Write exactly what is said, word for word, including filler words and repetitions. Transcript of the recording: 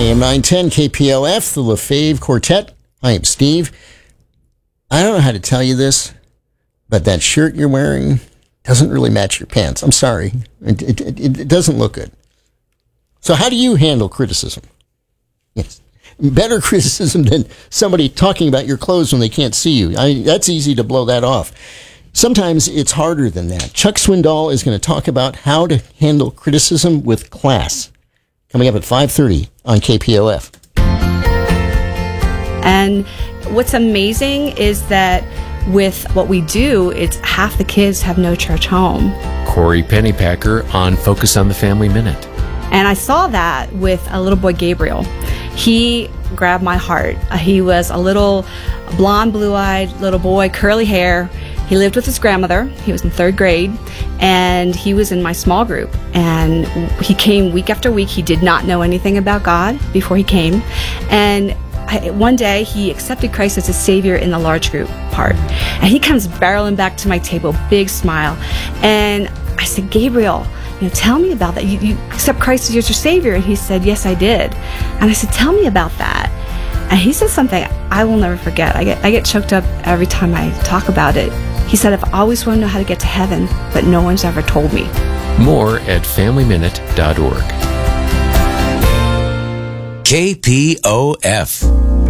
A M nine ten K P O F, the LaFave Quartet. I am Steve. I don't know how to tell you this, but that shirt you're wearing doesn't really match your pants. I'm sorry. It, it, it, it doesn't look good. So how do you handle criticism? Yes. Better criticism than somebody talking about your clothes when they can't see you. I, that's easy to blow that off. Sometimes it's harder than that. Chuck Swindoll is going to talk about how to handle criticism with class. Coming up at five thirty on K P O F. And what's amazing is that with what we do, it's half the kids have no church home. Corey Pennypacker on Focus on the Family Minute. And I saw that with a little boy, Gabriel. He grabbed my heart. Uh, he was a little blonde, blue-eyed little boy, curly hair. He lived with his grandmother. He was in third grade, and he was in my small group. And he came week after week. He did not know anything about God before he came. And I, one day, he accepted Christ as his Savior in the large group part. And he comes barreling back to my table, big smile. And I said, Gabriel, you know, tell me about that. You, you accept Christ as your Savior? And he said, yes, I did. And I said, tell me about that. And he said something I will never forget. I get I get choked up every time I talk about it. He said, I've always wanted to know how to get to heaven, but no one's ever told me. More at family minute dot org. K P O F.